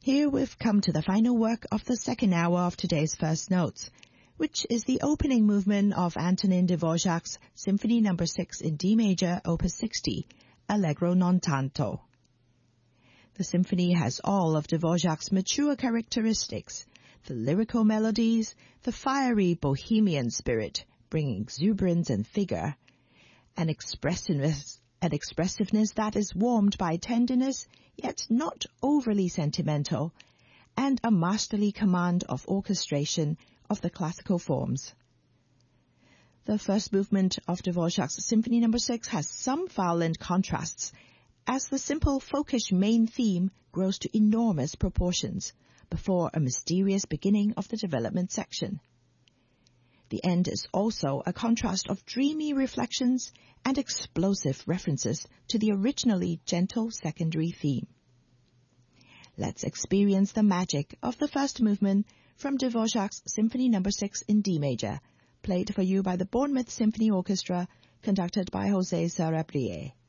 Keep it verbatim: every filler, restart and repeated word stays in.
Here we've come to the final work of the second hour of today's First Notes, which is the opening movement of Antonin Dvorak's Symphony Number six in D major, Opus sixty, Allegro non tanto. The symphony has all of Dvorak's mature characteristics, the lyrical melodies, the fiery bohemian spirit, bringing exuberance and vigor, an expressiveness, an expressiveness that is warmed by tenderness, yet not overly sentimental, and a masterly command of orchestration of the classical forms. The first movement of Dvorak's Symphony Number six has some violent contrasts, as the simple folkish main theme grows to enormous proportions before a mysterious beginning of the development section. The end is also a contrast of dreamy reflections and explosive references to the originally gentle secondary theme. Let's experience the magic of the first movement from Dvorak's Symphony Number six in D major, played for you by the Bournemouth Symphony Orchestra, conducted by José Sarabia.